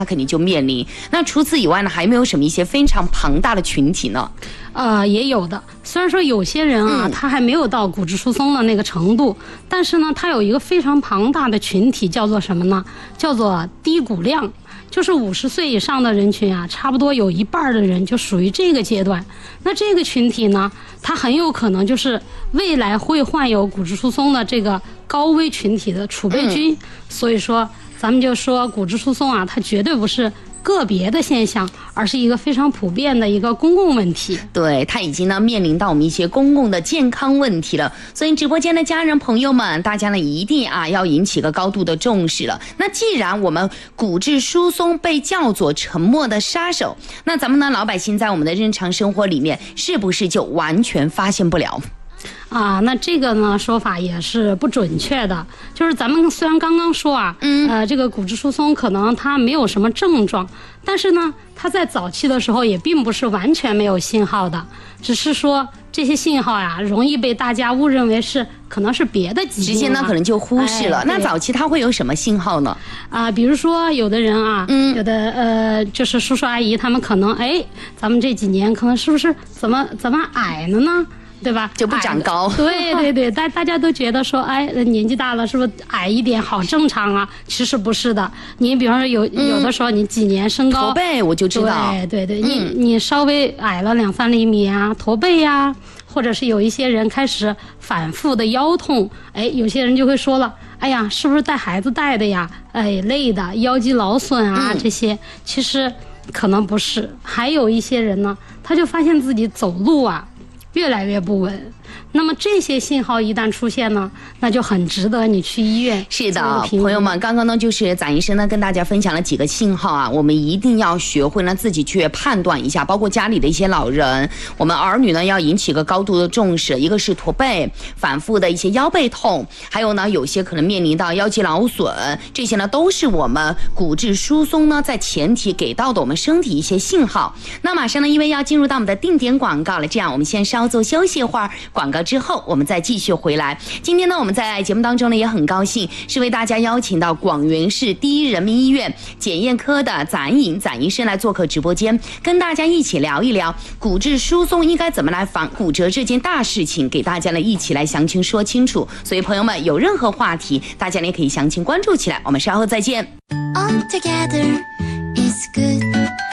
它肯定就面临。那除此以外呢，还没有什么一些非常庞大的群体呢？ 也有的。虽然说有些人啊，他还没有到骨质疏松的那个程度，但是呢，他有一个非常庞大的群体，叫做什么呢？叫做低骨量。就是50岁以上的人群啊，差不多有一半的人就属于这个阶段。那这个群体呢，它很有可能就是未来会患有骨质疏松的这个高危群体的储备军。所以说，咱们就说骨质疏松啊，它绝对不是个别的现象，而是一个非常普遍的一个公共问题。 对，它已经呢面临到我们一些公共的健康问题了。所以直播间的家人朋友们，大家呢一定要引起个高度的重视了。那既然我们骨质疏松被叫做沉默的杀手，那咱们呢老百姓在我们的日常生活里面，是不是就完全发现不了？ 那这个呢说法也是不准确的。就是咱们虽然刚刚说啊，这个骨质疏松可能它没有什么症状，但是呢，它在早期的时候也并不是完全没有信号的，只是说这些信号呀，容易被大家误认为是可能是别的疾病， 直接呢可能就忽视了。那早期它会有什么信号呢？ 比如说有的人啊，有的就是叔叔阿姨他们可能咱们这几年可能是不是怎么矮了呢？对吧？ 就不长高。 对，大家都觉得说，年纪大了是不是矮一点好正常啊？其实不是的。你比方说有的时候你几年身高， 驼背我就知道。 对，你稍微矮了2-3厘米啊，驼背呀，或者是有一些人开始反复的腰痛，有些人就会说了，哎呀，是不是带孩子带的呀？累的，腰肌劳损啊，这些其实可能不是。还有一些人呢，他就发现自己走路啊越来越不稳。那么这些信号一旦出现呢，那就很值得你去医院。 是的，朋友们，刚刚呢就是展医生呢跟大家分享了几个信号啊，我们一定要学会呢自己去判断一下，包括家里的一些老人，我们儿女呢要引起个高度的重视。一个是驼背，反复的一些腰背痛，还有呢有些可能面临到腰肌劳损，这些呢都是我们骨质疏松呢在前提给到的我们身体一些信号。那马上呢因为要进入到我们的定点广告了，这样我们先稍作休息一会儿，广告之后我们再继续回来。今天呢我们在节目当中呢也很高兴是为大家邀请到广元市第一人民医院检验科的展医生来做客直播间，跟大家一起聊一聊骨质疏松应该怎么来防骨折这件大事情，给大家呢一起来详情说清楚。所以朋友们有任何话题，大家呢也可以详情关注起来。我们稍后再见。 All together is good.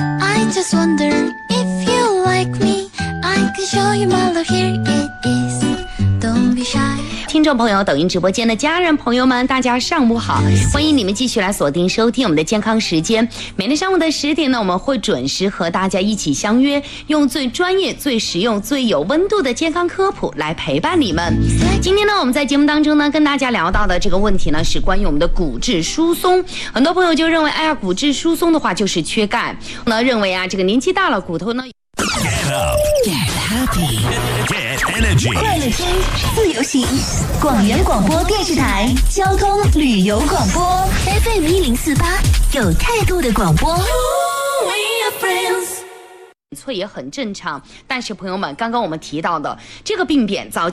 I just wonder if you like me. I can show you my love. Here it is. Don't be shy. 听众朋友，抖音直播间的家人朋友们，大家上午好，欢迎你们继续来锁定收听我们的健康时间。每天上午的10点呢，我们会准时和大家一起相约，用最专业、最实用、最有温度的健康科普来陪伴你们。今天呢，我们在节目当中呢，跟大家聊到的这个问题呢，是关于我们的骨质疏松。很多朋友就认为，骨质疏松的话就是缺钙，那认为这个年纪大了，骨头呢。 Get up, get happy, get energy. 快乐听，自由行。广元广播电视台交通旅游广播 FM 1048，有态度的广播。 错也很正常，但是朋友们，刚刚我们提到的这个病变早